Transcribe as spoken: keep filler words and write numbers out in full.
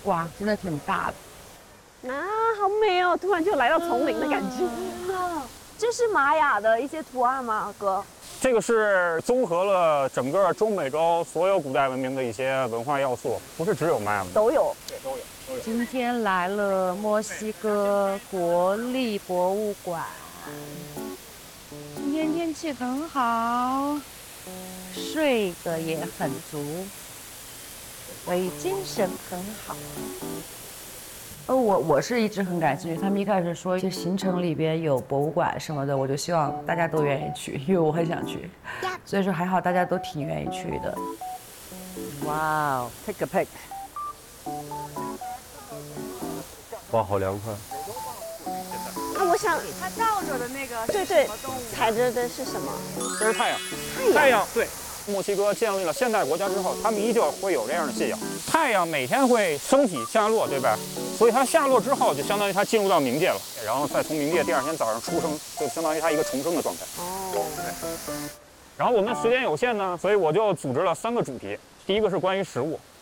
哇，真的挺大的。啊，好美哦！突然就来到丛林的感觉。啊，这是玛雅的一些图案吗，哥？ 这个是综合了整个中美洲所有古代文明的一些文化要素，不是只有玛雅文明， 都有， 对，都有，都有。 今天来了墨西哥国立博物馆，今天天气很好，睡得也很足，所以精神很好。呃，我我是一直很感兴趣。他们一开始说，这行程里边有博物馆什么的，我就希望大家都愿意去，因为我很想去。所以说还好大家都挺愿意去的。 哇哦 ，take a pic。 哇，好凉快。 那我想， 它照着的那个对对，踩着的是什么？ 这是太阳。 太阳。 太阳，对。墨西哥建立了现代国家之后，他们依旧会有这样的信仰。太阳每天会升起下落，对吧？所以它下落之后，就相当于它进入到冥界了，然后再从冥界第二天早上出生，就相当于它一个重生的状态。哦。然后我们时间有限呢，所以我就组织了三个主题。第一个是关于食物，